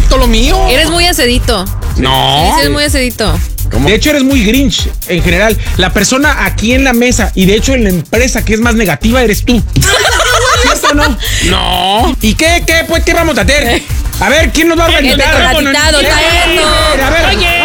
lo mío. Eres muy acidito. No. Sí, eres muy acidito. De hecho, eres muy Grinch en general. La persona aquí en la mesa y de hecho en la empresa que es más negativa eres tú. ¿Cierto o no? No. ¿Y qué vamos a hacer? A ver, ¿quién nos va a organizar? El decoratitado, A ver,